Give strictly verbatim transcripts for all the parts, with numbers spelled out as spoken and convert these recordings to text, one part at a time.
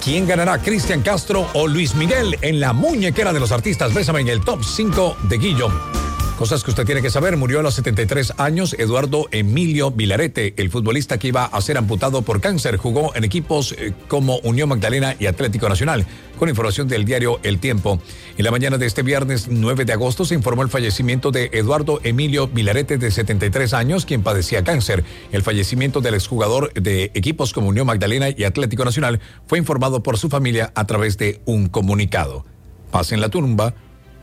¿Quién ganará, Cristian Castro o Luis Miguel en la muñequera de los artistas? Bésame en el top cinco de Guillo. Cosas que usted tiene que saber. Murió a los setenta y tres años Eduardo Emilio Vilarete, el futbolista que iba a ser amputado por cáncer. Jugó en equipos eh, como Unión Magdalena y Atlético Nacional. Con información del diario El Tiempo. En la mañana de este viernes nueve de agosto se informó el fallecimiento de Eduardo Emilio Vilarete, de setenta y tres años, quien padecía cáncer. El fallecimiento del exjugador de equipos como Unión Magdalena y Atlético Nacional fue informado por su familia a través de un comunicado. Paz en la tumba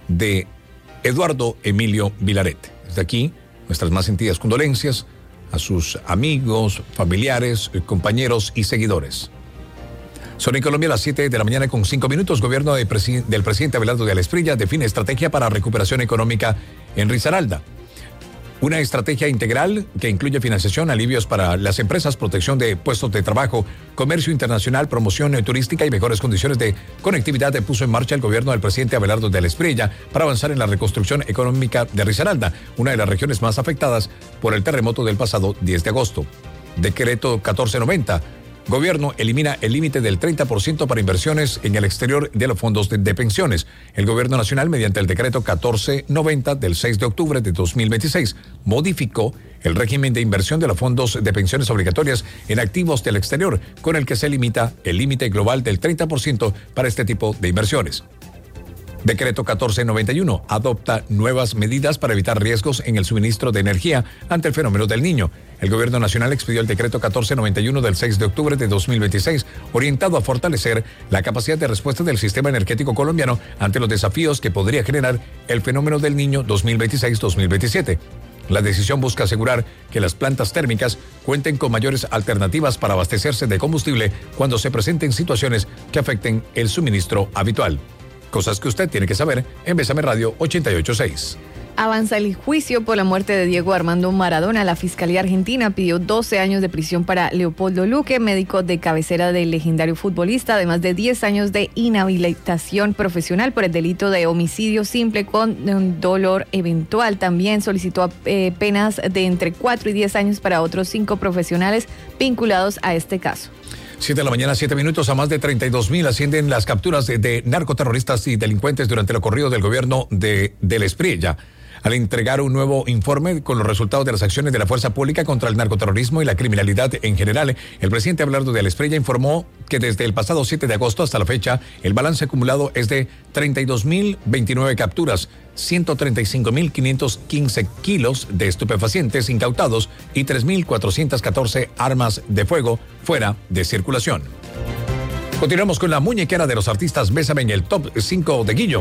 de Eduardo Emilio Vilarete. Desde aquí, nuestras más sentidas condolencias a sus amigos, familiares, compañeros y seguidores. Son en Colombia las siete de la mañana con cinco minutos. Gobierno de presi- del presidente Abelardo de Espriella define estrategia para recuperación económica en Risaralda. Una estrategia integral que incluye financiación, alivios para las empresas, protección de puestos de trabajo, comercio internacional, promoción turística y mejores condiciones de conectividad puso en marcha el gobierno del presidente Abelardo de Espriella para avanzar en la reconstrucción económica de Risaralda, una de las regiones más afectadas por el terremoto del pasado diez de agosto. Decreto catorce noventa. Gobierno elimina el límite del treinta por ciento para inversiones en el exterior de los fondos de, de pensiones. El Gobierno Nacional, mediante el decreto catorce noventa del seis de octubre de dos mil veintiséis, modificó el régimen de inversión de los fondos de pensiones obligatorias en activos del exterior, con el que se limita el límite global del treinta por ciento para este tipo de inversiones. Decreto catorce noventa y uno adopta nuevas medidas para evitar riesgos en el suministro de energía ante el fenómeno del Niño. El Gobierno Nacional expidió el decreto catorce noventa y uno del seis de octubre de dos mil veintiséis, orientado a fortalecer la capacidad de respuesta del sistema energético colombiano ante los desafíos que podría generar el fenómeno del Niño dos mil veintiséis dos mil veintisiete. La decisión busca asegurar que las plantas térmicas cuenten con mayores alternativas para abastecerse de combustible cuando se presenten situaciones que afecten el suministro habitual. Cosas que usted tiene que saber en Bésame Radio ochenta y ocho punto seis. Avanza el juicio por la muerte de Diego Armando Maradona. La Fiscalía Argentina pidió doce años de prisión para Leopoldo Luque, médico de cabecera del legendario futbolista, además de diez años de inhabilitación profesional por el delito de homicidio simple con dolor eventual. También solicitó eh, penas de entre cuatro y diez años para otros cinco profesionales vinculados a este caso. siete de la mañana, siete minutos. A más de treinta y dos mil ascienden las capturas de, de narcoterroristas y delincuentes durante el corrido del gobierno de, de Espriella. Al entregar un nuevo informe con los resultados de las acciones de la fuerza pública contra el narcoterrorismo y la criminalidad en general, el presidente Abelardo de Espriella informó que desde el pasado siete de agosto hasta la fecha, el balance acumulado es de treinta y dos mil veintinueve capturas, ciento treinta y cinco mil quinientos quince kilos de estupefacientes incautados y tres mil cuatrocientas catorce armas de fuego fuera de circulación. Continuamos con la muñequera de los artistas. Bésame en el top cinco de Guillo.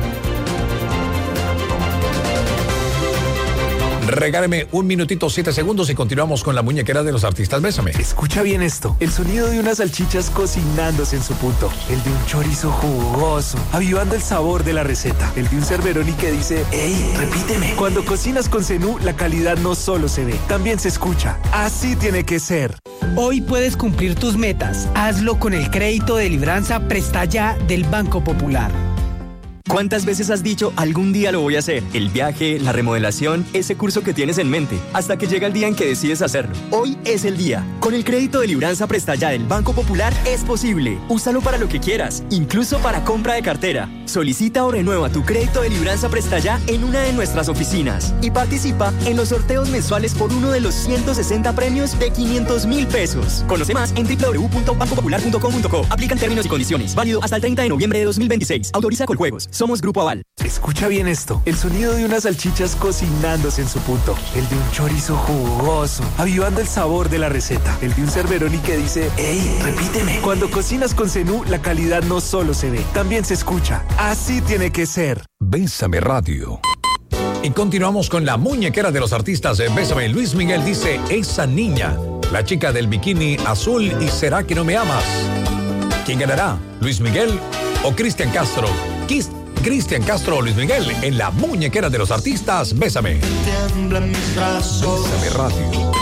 Regáleme un minutito, siete segundos y continuamos con la muñequera de los artistas. Bésame. Escucha bien esto. El sonido de unas salchichas cocinándose en su punto. El de un chorizo jugoso, avivando el sabor de la receta. El de un Cerveroni que dice, ¡ey, repíteme! Cuando cocinas con Zenú, la calidad no solo se ve, también se escucha. Así tiene que ser. Hoy puedes cumplir tus metas. Hazlo con el crédito de Libranza Presta Ya del Banco Popular. ¿Cuántas veces has dicho, algún día lo voy a hacer? El viaje, la remodelación, ese curso que tienes en mente, hasta que llega el día en que decides hacerlo. Hoy es el día. Con el crédito de Libranza Presta Ya del Banco Popular es posible. Úsalo para lo que quieras, incluso para compra de cartera. Solicita o renueva tu crédito de Libranza Presta Ya en una de nuestras oficinas y participa en los sorteos mensuales por uno de los ciento sesenta premios de quinientos mil pesos. Conoce más en doble u doble u doble u punto banco popular punto com punto co. Aplican términos y condiciones. Válido hasta el treinta de noviembre de dos mil veintiséis. Autoriza Coljuegos. Somos Grupo Aval. Escucha bien esto. El sonido de unas salchichas cocinándose en su punto. El de un chorizo jugoso, avivando el sabor de la receta. El de un Cerveroni que dice, ¡ey, repíteme! Cuando cocinas con Zenú, la calidad no solo se ve, también se escucha. Así tiene que ser. Bésame Radio. Y continuamos con la muñequera de los artistas. Bésame. Luis Miguel dice, esa niña, la chica del bikini azul y ¿será que no me amas? ¿Quién ganará? ¿Luis Miguel o Cristian Castro? Kiss. Cristian Castro o Luis Miguel en la muñequera de los artistas. Bésame. Tiemblan mis brazos. Bésame Radio.